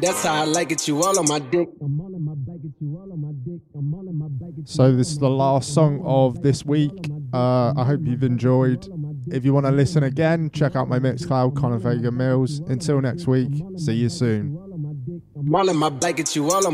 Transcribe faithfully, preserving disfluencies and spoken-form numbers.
That's how I like it, you all on my dick. So this is the last song of this week. Uh, I hope you've enjoyed. If you want to listen again, check out my Mixcloud, Conor Vega Mills. Until next week, see you soon. I'm all in my blanket, you all on